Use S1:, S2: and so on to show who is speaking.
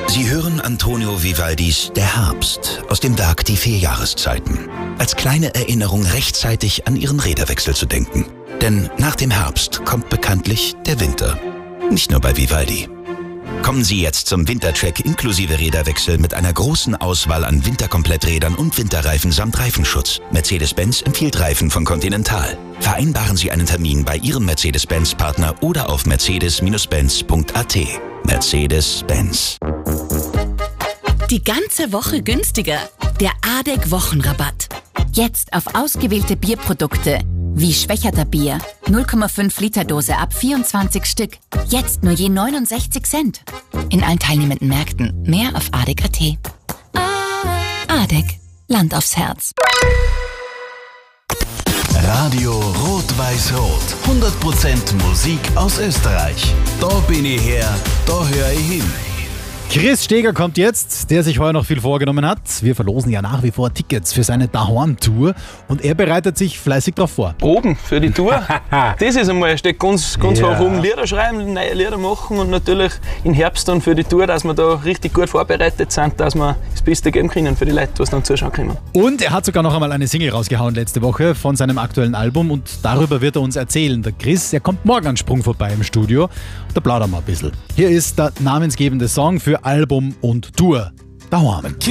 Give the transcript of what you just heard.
S1: Sie hören Antonio Vivaldis Der Herbst aus dem Werk Die 4 Jahreszeiten. Als kleine Erinnerung rechtzeitig an Ihren Räderwechsel zu denken. Denn nach dem Herbst kommt bekanntlich der Winter. Nicht nur bei Vivaldi. Kommen Sie jetzt zum Wintercheck inklusive Räderwechsel mit einer großen Auswahl an Winterkompletträdern und Winterreifen samt Reifenschutz. Mercedes-Benz empfiehlt Reifen von Continental. Vereinbaren Sie einen Termin bei Ihrem Mercedes-Benz-Partner oder auf mercedes-benz.at. Mercedes-Benz.
S2: Die ganze Woche günstiger. Der ADEC-Wochenrabatt. Jetzt auf ausgewählte Bierprodukte. Wie Schwächerter Bier. 0,5 Liter Dose ab 24 Stück. Jetzt nur je 69 Cent. In allen teilnehmenden Märkten. Mehr auf ADEC.at. ADEC. Land aufs Herz.
S3: Radio Rot-Weiß-Rot. 100% Musik aus Österreich. Da bin ich her, da höre ich hin.
S4: Chris Steger kommt jetzt, der sich heuer noch viel vorgenommen hat. Wir verlosen ja nach wie vor Tickets für seine Daheim-Tour und er bereitet sich fleißig darauf vor.
S5: Proben für die Tour, das ist einmal, steht ganz hoch oben. Lieder schreiben, neue Lieder machen und natürlich im Herbst dann für die Tour, dass wir da richtig gut vorbereitet sind, dass wir das Beste geben können für die Leute, die dann zuschauen können.
S4: Und er hat sogar noch einmal eine Single rausgehauen letzte Woche von seinem aktuellen Album und darüber wird er uns erzählen. Der Chris, er kommt morgen an Sprung vorbei im Studio, da plaudern wir ein bisschen. Hier ist der namensgebende Song für Album und Tour. Daheim.